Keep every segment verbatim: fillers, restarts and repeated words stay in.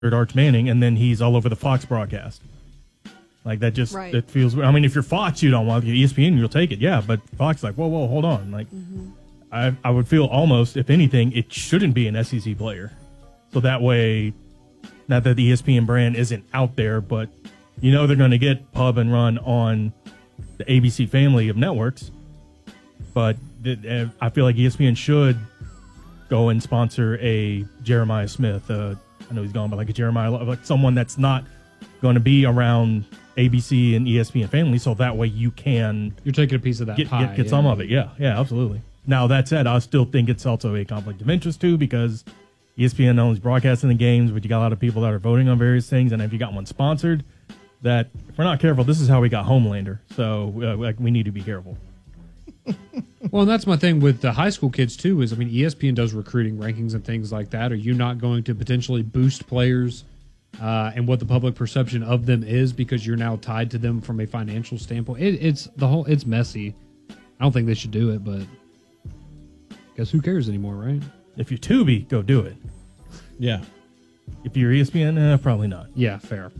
Arch Manning, and then he's all over the Fox broadcast. Like, that just, right. it feels, I mean, if you're Fox, you don't want to, E S P N, you'll take it, yeah, but Fox, like, whoa, whoa, hold on. Like, mm-hmm. I, I would feel almost, if anything, it shouldn't be an S E C player. So that way, not that the E S P N brand isn't out there, but you know they're going to get pub and run on the A B C family of networks. But th- I feel like E S P N should go and sponsor a Jeremiah Smith. Uh, I know he's gone, but like a Jeremiah, like someone that's not going to be around A B C and E S P N family, so that way you can you're taking a piece of that get, pie, get, get yeah. some of it. Yeah, yeah, absolutely. Now that said, I still think it's also a conflict of interest too, because E S P N owns broadcasting the games, but you got a lot of people that are voting on various things, and if you got one sponsored, that if we're not careful, this is how we got Homelander. So uh, like we need to be careful. Well, and that's my thing with the high school kids too. Is I mean, E S P N does recruiting rankings and things like that. Are you not going to potentially boost players uh, and what the public perception of them is because you're now tied to them from a financial standpoint? It, it's the whole. It's messy. I don't think they should do it, but guess who cares anymore, right? If you're Tubi, go do it. Yeah. If you're E S P N, uh, probably not. Yeah, fair.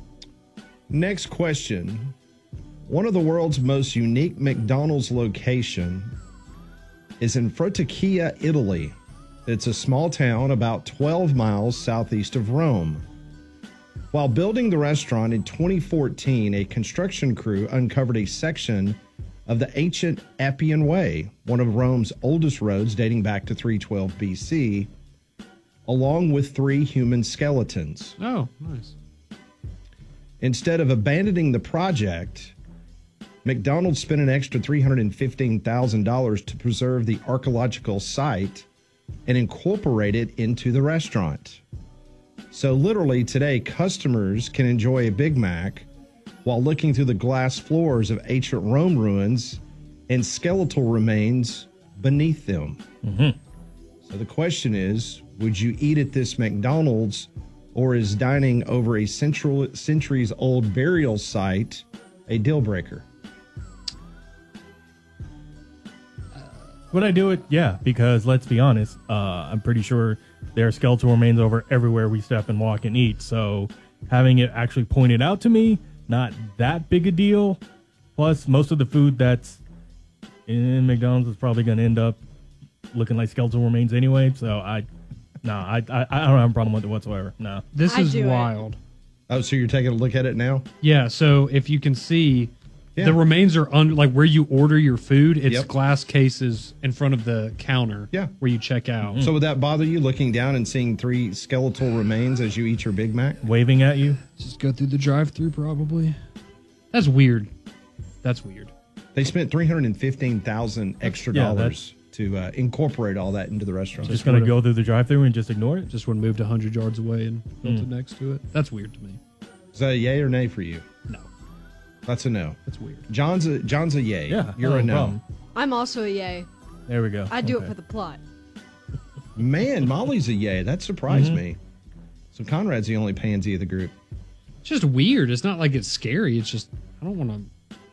Next question. One of the world's most unique McDonald's location is in Frotaccia, Italy. It's a small town about twelve miles southeast of Rome. While building the restaurant in twenty fourteen, a construction crew uncovered a section of the ancient Appian Way, one of Rome's oldest roads dating back to three twelve B C, along with three human skeletons. Oh, nice. Instead of abandoning the project, McDonald's spent an extra three hundred fifteen thousand dollars to preserve the archaeological site and incorporate it into the restaurant. So literally today, customers can enjoy a Big Mac while looking through the glass floors of ancient Rome ruins and skeletal remains beneath them. Mm-hmm. So the question is, would you eat at this McDonald's, or is dining over a central, centuries-old burial site a deal breaker? Would I do it? Yeah, because let's be honest, uh, I'm pretty sure there are skeletal remains over everywhere we step and walk and eat. So having it actually pointed out to me, not that big a deal. Plus, most of the food that's in McDonald's is probably going to end up looking like skeletal remains anyway. So I, no, I, I, I don't have a problem with it whatsoever. No. This I is do it. wild. Oh, so you're taking a look at it now? Yeah, so if you can see, Yeah. the remains are under, like where you order your food, it's Yep. glass cases in front of the counter Yeah. where you check out. So would that bother you, looking down and seeing three skeletal remains as you eat your Big Mac? Waving at you. Just go through the drive-through probably. That's weird. That's weird. They spent three hundred fifteen thousand dollars extra Yeah, dollars to uh, incorporate all that into the restaurant. Just going to go through the drive-thru and just ignore it? Just when moved one hundred yards away and built it next to it. That's weird to me. Is that a yay or nay for you? No, That's a no. that's weird. John's a John's a yay. Yeah. You're no a no. problem. I'm also a yay. There we go. I do Okay. it for the plot. Man, Molly's a yay. That surprised Mm-hmm. me. So Conrad's the only pansy of the group. It's just weird. It's not like it's scary. It's just, I don't want to.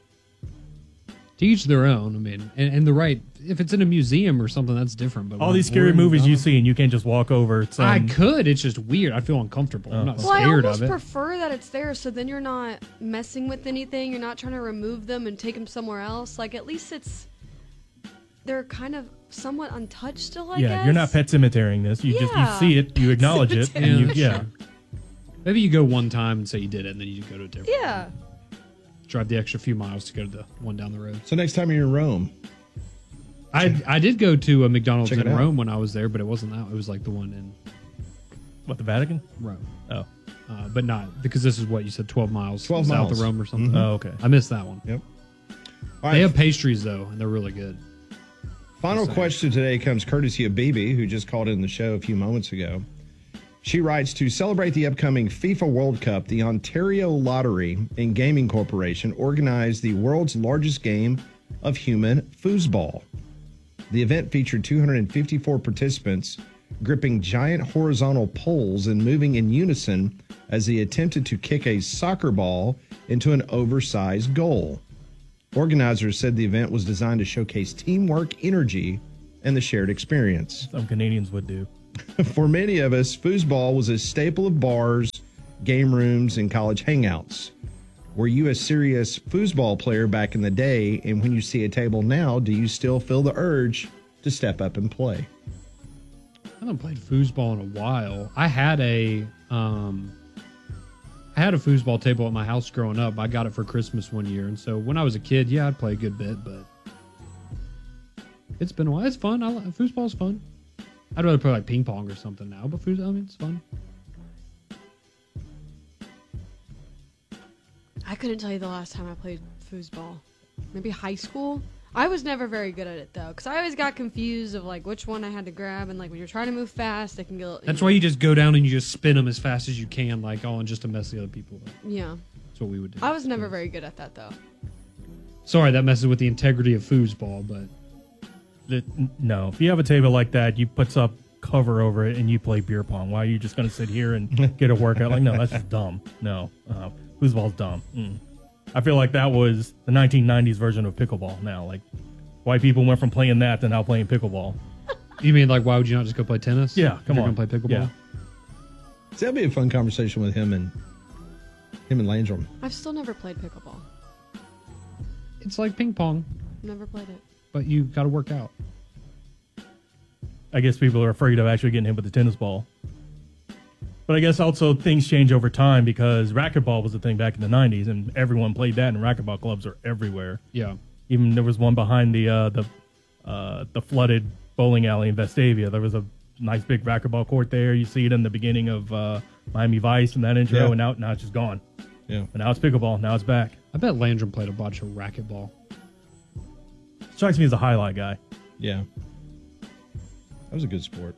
To each their own. I mean, and, and the right, if it's in a museum or something, that's different. But All when these I'm scary ordering movies you McDonald's- see, and you can't just walk over. Some, I could. It's just weird. I feel uncomfortable. I'm not Well, I scared almost of it. prefer that it's there, so then you're not messing with anything. You're not trying to remove them and take them somewhere else. Like, at least it's they're kind of somewhat untouched still. I yeah, guess. you're not pet cemeterying this. You just you Yeah. see it, you acknowledge it, and you yeah. Maybe you go one time and say you did it, and then you go to a different. Yeah. Drive the extra few miles to go to the one down the road. So next time you're in Rome, I I did go to a McDonald's Check in it out. Rome when I was there, but it wasn't that. It was like the one in What, the Vatican? Rome, Oh, uh, but not because this is what you said, twelve miles twelve south miles. of Rome or something. oh, okay. I missed that one. Yep. All right. They have pastries though, and they're really good. Final question today comes courtesy of Bibi, who just called in the show a few moments ago. She writes, to celebrate the upcoming FIFA World Cup, the Ontario Lottery and Gaming Corporation organized the world's largest game of human foosball. The event featured two hundred fifty-four participants gripping giant horizontal poles and moving in unison as they attempted to kick a soccer ball into an oversized goal. Organizers said the event was designed to showcase teamwork, energy, and the shared experience. Some Canadians would do. For many of us, foosball was a staple of bars, game rooms, and college hangouts. Were you a serious foosball player back in the day? And when you see a table now, do you still feel the urge to step up and play? I haven't played foosball in a while. I had a um, I had a foosball table at my house growing up. I got it for Christmas one year, and so when I was a kid, yeah, I'd play a good bit, but it's been a while. It's fun. I like, foosball's fun. I'd rather play like ping pong or something now, but foosball, I mean, it's fun. I couldn't tell you the last time I played foosball. Maybe high school? I was never very good at it, though, because I always got confused of, like, which one I had to grab, and, like, when you're trying to move fast, it can go... That's know. why you just go down and you just spin them as fast as you can, like, oh, and just to mess the other people up. Yeah. That's what we would do. I was never very good at that, though. Sorry, that messes with the integrity of foosball, but... The, no, if you have a table like that, you put some cover over it and you play beer pong. Why are you just going to sit here and get a workout? Like, no, that's just dumb. No. Uh, foosball's dumb. Mm. I feel like that was the nineteen nineties version of pickleball now. Like, white people went from playing that to now playing pickleball. You mean, like, why would you not just go play tennis? Yeah, come You're on. going to play pickleball? Yeah. So that'd be a fun conversation with him and him and Landrum. I've still never played pickleball. It's like ping pong, Never played it. but you got to work out. I guess people are afraid of actually getting hit with the tennis ball. But I guess also things change over time because racquetball was a thing back in the nineties, and everyone played that, and racquetball clubs are everywhere. Yeah. Even there was one behind the uh, the uh, the flooded bowling alley in Vestavia. There was a nice big racquetball court there. You see it in the beginning of uh, Miami Vice and that intro, Yeah. and now now it's just gone. Yeah. But now it's pickleball. Now it's back. I bet Landrum played a bunch of racquetball. Strikes me as a highlight guy. Yeah. That was a good sport.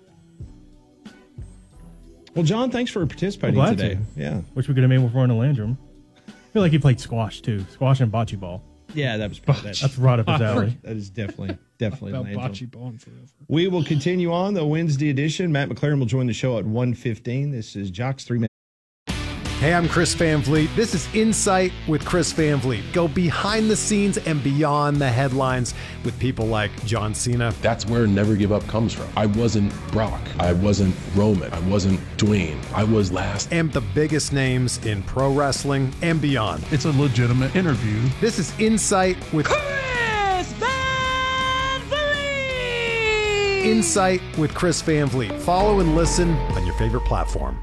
Well, John, thanks for participating Well, glad today. to. Yeah. Wish we could have made more fun of Landrum. I feel like he played squash too. Squash and bocce ball. Yeah, that was that, That's right up his alley. that is definitely definitely About Landrum. bocce ball forever. We will continue on the Wednesday edition. Matt McLaren will join the show at one fifteen. This is Jock's three minutes. Hey, I'm Chris Van Vliet. This is Insight with Chris Van Vliet. Go behind the scenes and beyond the headlines with people like John Cena. That's where Never Give Up comes from. I wasn't Brock. I wasn't Roman. I wasn't Dwayne. I was last. And the biggest names in pro wrestling and beyond. It's a legitimate interview. This is Insight with Chris Van Vliet! Insight with Chris Van Vliet. Follow and listen on your favorite platform.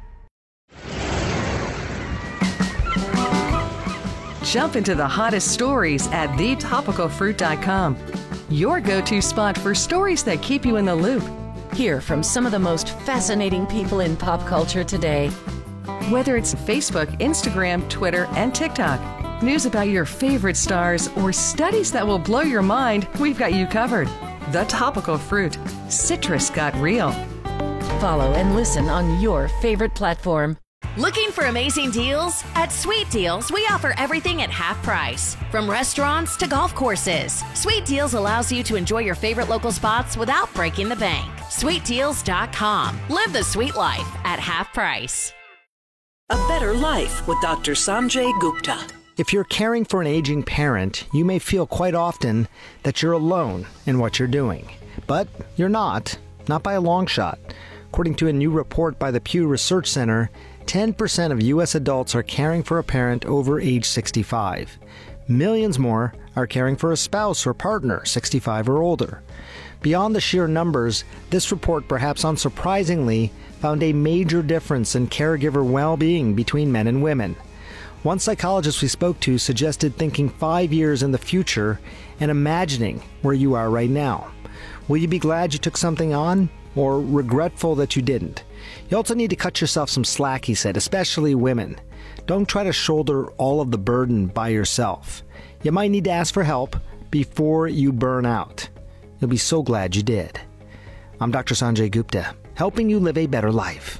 Jump into the hottest stories at the topical fruit dot com. Your go-to spot for stories that keep you in the loop. Hear from some of the most fascinating people in pop culture today. Whether it's Facebook, Instagram, Twitter, and TikTok, news about your favorite stars, or studies that will blow your mind, we've got you covered. The Topical Fruit. Citrus got real. Follow and listen on your favorite platform. Looking for amazing deals? At Sweet Deals, we offer everything at half price. From restaurants to golf courses, Sweet Deals allows you to enjoy your favorite local spots without breaking the bank. sweet deals dot com. Live the sweet life at half price. A Better Life with Doctor Sanjay Gupta. If you're caring for an aging parent, you may feel quite often that you're alone in what you're doing. But you're not, not by a long shot. According to a new report by the Pew Research Center, ten percent of U S adults are caring for a parent over age sixty-five. Millions more are caring for a spouse or partner sixty-five or older. Beyond the sheer numbers, this report, perhaps unsurprisingly, found a major difference in caregiver well-being between men and women. One psychologist we spoke to suggested thinking five years in the future and imagining where you are right now. Will you be glad you took something on, or regretful that you didn't? You also need to cut yourself some slack, he said, especially women. Don't try to shoulder all of the burden by yourself. You might need to ask for help before you burn out. You'll be so glad you did. I'm Doctor Sanjay Gupta, helping you live a better life.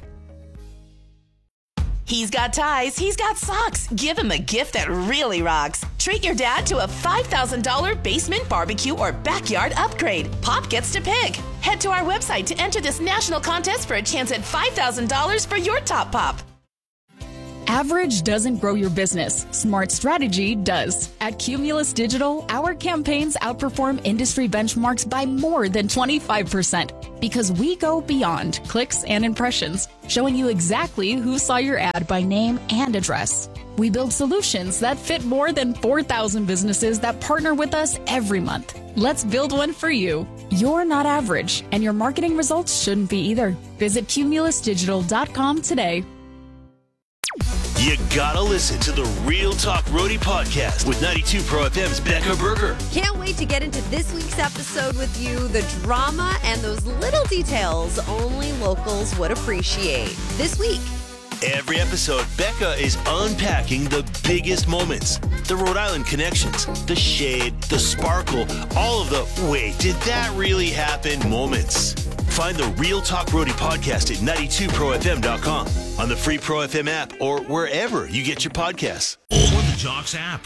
He's got ties, he's got socks. Give him a gift that really rocks. Treat your dad to a five thousand dollars basement barbecue or backyard upgrade. Pop gets to pick. Head to our website to enter this national contest for a chance at five thousand dollars for your top pop. Average doesn't grow your business. Smart strategy does. At Cumulus Digital, our campaigns outperform industry benchmarks by more than twenty-five percent because we go beyond clicks and impressions, showing you exactly who saw your ad by name and address. We build solutions that fit more than four thousand businesses that partner with us every month. Let's build one for you. You're not average, and your marketing results shouldn't be either. Visit cumulus digital dot com today. You gotta listen to the Real Talk Roadie podcast with ninety-two Pro F M's Becca Berger. Can't wait to get into this week's episode with you. The drama and those little details only locals would appreciate. This week. Every episode, Becca is unpacking the biggest moments, the Rhode Island connections, the shade, the sparkle, all of the wait, did that really happen moments. Find the Real Talk Roadie podcast at ninety-two pro f m dot com, on the free Pro F M app, or wherever you get your podcasts. Or the Jocks app.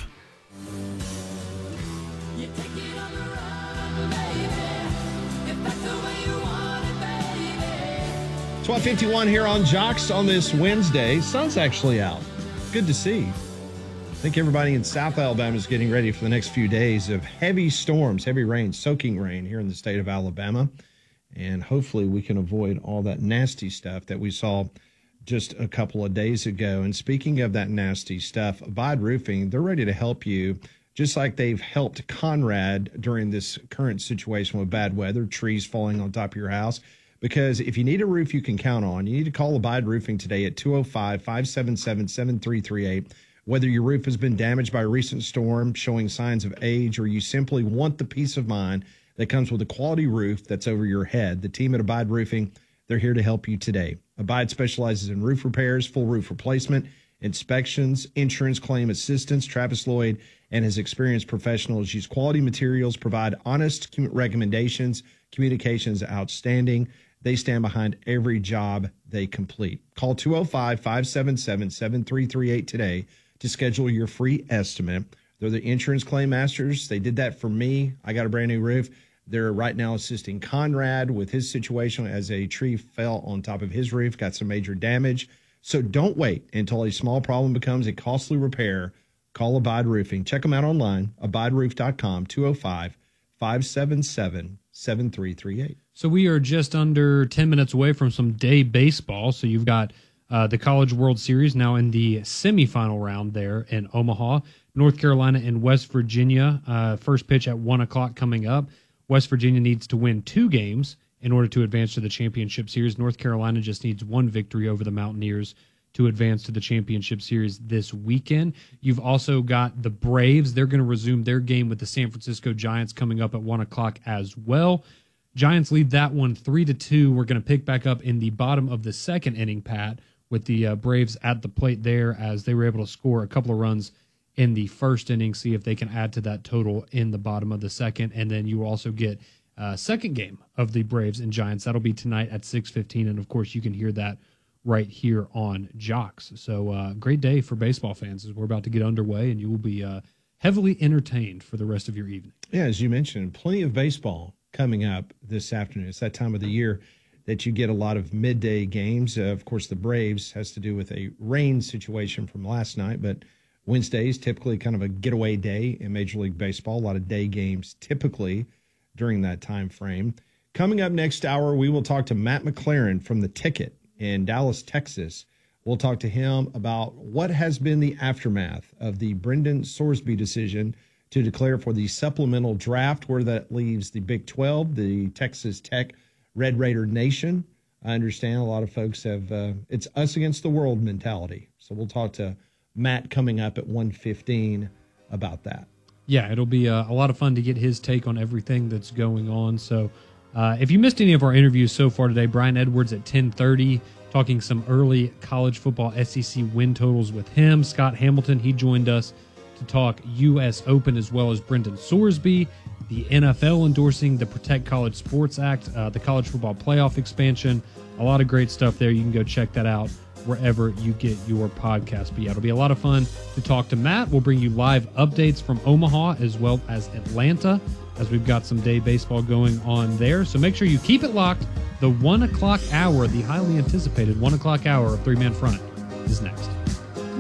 twelve fifty-one here on Jocks on this Wednesday. Sun's actually out. Good to see. I think everybody in South Alabama is getting ready for the next few days of heavy storms, heavy rain, soaking rain here in the state of Alabama. And hopefully we can avoid all that nasty stuff that we saw just a couple of days ago. And speaking of that nasty stuff, Abide Roofing, they're ready to help you, just like they've helped Conrad during this current situation with bad weather, trees falling on top of your house. Because if you need a roof you can count on, you need to call Abide Roofing today at two oh five, five seven seven, seven three three eight. Whether your roof has been damaged by a recent storm, showing signs of age, or you simply want the peace of mind that comes with a quality roof that's over your head, the team at Abide Roofing, they're here to help you today. Abide specializes in roof repairs, full roof replacement, inspections, insurance claim assistance. Travis Lloyd and his experienced professionals use quality materials, provide honest recommendations, communications outstanding. They stand behind every job they complete. Call two oh five, five seven seven, seven three three eight today to schedule your free estimate. They're the insurance claim masters. They did that for me. I got a brand new roof. They're right now assisting Conrad with his situation as a tree fell on top of his roof, got some major damage. So don't wait until a small problem becomes a costly repair. Call Abide Roofing. Check them out online, abide roof dot com, two oh five, five seven seven, seven three three eight. So we are just under ten minutes away from some day baseball. So you've got uh, the College World Series now in the semifinal round there in Omaha. North Carolina and West Virginia, uh, first pitch at one o'clock coming up. West Virginia needs to win two games in order to advance to the championship series. North Carolina just needs one victory over the Mountaineers to advance to the championship series this weekend. You've also got the Braves. They're going to resume their game with the San Francisco Giants coming up at one o'clock as well. Giants lead that one three to two. We're going to pick back up in the bottom of the second inning, Pat, with the uh, Braves at the plate there as they were able to score a couple of runs in the first inning, see if they can add to that total in the bottom of the second. And then you will also get a second game of the Braves and Giants. That'll be tonight at six fifteen. And, of course, you can hear that right here on Jocks. So uh, great day for baseball fans as we're about to get underway, and you will be uh, heavily entertained for the rest of your evening. Yeah, as you mentioned, plenty of baseball coming up this afternoon. It's that time of the year that you get a lot of midday games. Uh, of course, the Braves has to do with a rain situation from last night, but Wednesdays, typically kind of a getaway day in Major League Baseball. A lot of day games typically during that time frame. Coming up next hour, we will talk to Matt McLaren from The Ticket in Dallas, Texas. We'll talk to him about what has been the aftermath of the Brendan Sorsby decision to declare for the supplemental draft, where that leaves the Big twelve, the Texas Tech Red Raider Nation. I understand a lot of folks have, uh, it's us against the world mentality. So we'll talk to Matt coming up at one fifteen about that. Yeah, it'll be a, a lot of fun to get his take on everything that's going on. So uh, if you missed any of our interviews so far today, Brian Edwards at ten thirty, talking some early college football S E C win totals with him. Scott Hamilton, he joined us to talk U S Open as well as Brendan Sorsby, the N F L endorsing the Protect College Sports Act, uh, the college football playoff expansion. A lot of great stuff there. You can go check that out wherever you get your podcast. But yeah, it'll be a lot of fun to talk to Matt. We'll bring you live updates from Omaha as well as Atlanta, as we've got some day baseball going on there. So make sure you keep it locked. The one o'clock hour, the highly anticipated one o'clock hour of Three Man Front is next.